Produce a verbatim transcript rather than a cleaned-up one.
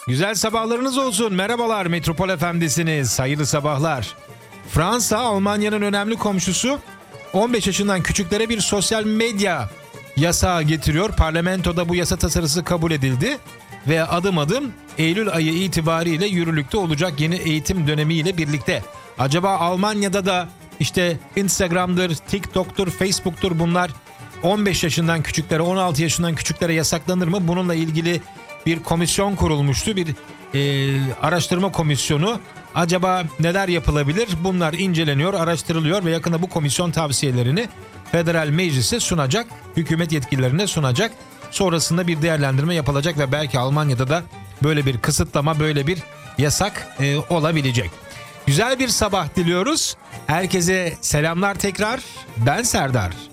Güzel sabahlarınız olsun. Merhabalar, Metropol F M'desiniz. Hayırlı sabahlar. Fransa, Almanya'nın önemli komşusu, on beş yaşından küçüklere bir sosyal medya yasağı getiriyor. Parlamentoda bu yasa tasarısı kabul edildi ve adım adım Eylül ayı itibariyle yürürlükte olacak yeni eğitim dönemiyle birlikte. Acaba Almanya'da da işte Instagram'dır, TikTok'tur, Facebook'tur, bunlar on beş yaşından küçüklere, on altı yaşından küçüklere yasaklanır mı? Bununla ilgili bir komisyon kurulmuştu, bir e, araştırma komisyonu. Acaba neler yapılabilir? Bunlar inceleniyor, araştırılıyor ve yakında bu komisyon tavsiyelerini Federal Meclis'e sunacak, hükümet yetkililerine sunacak. Sonrasında bir değerlendirme yapılacak ve belki Almanya'da da böyle bir kısıtlama, böyle bir yasak e, olabilecek. Güzel bir sabah diliyoruz. Herkese selamlar tekrar. Ben Serdar.